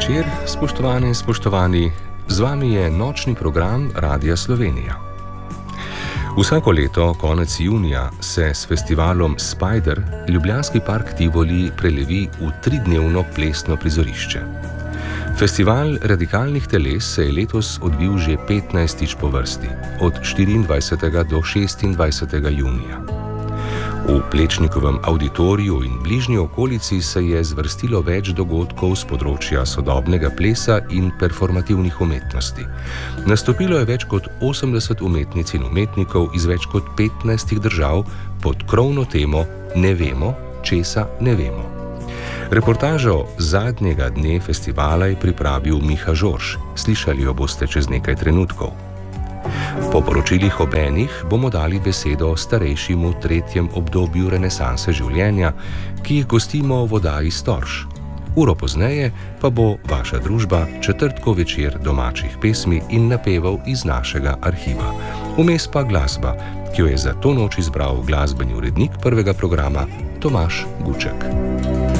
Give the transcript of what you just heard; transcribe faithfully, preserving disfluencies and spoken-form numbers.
večer, spoštovane in spoštovani, z vami je nočni program Radia Slovenija. Vsako leto, konec junija, se s festivalom Spider Ljubljanski park Tivoli prelevi v tridnevno plesno prizorišče. Festival radikalnih teles se je letos odvil že petnajstič po vrsti, od štiriindvajsetega do šestindvajsetega junija. V Plečnikovem avditoriju in bližnji okolici se je zvrstilo več dogodkov z področja sodobnega plesa in performativnih umetnosti. Nastopilo je več kot osemdeset umetnic in umetnikov iz več kot petnajstih držav pod krovno temo Ne vemo, česa ne vemo. Reportažo zadnjega dne festivala je pripravil Miha Žorž. Slišali jo boste čez nekaj trenutkov. Po poročilih ob enih bomo dali besedo starejšim v tretjem obdobju renesanse življenja, ki jih gostimo v oddaji Storž. Uro pozneje pa bo vaša družba četrtkov večer domačih pesmi in napevov iz našega arhiva. Vmes pa glasba, ki jo je za to noč izbral glasbeni urednik prvega programa Tomaž Guček.